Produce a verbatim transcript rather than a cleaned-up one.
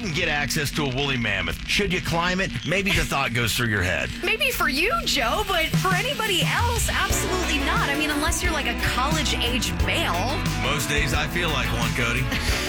didn't get access to a woolly mammoth, should you climb it? Maybe the thought goes through your head. Maybe for you, Joe, but for anybody else, absolutely not. I mean, unless you're like a college-age male. Most days I feel like one, Cody.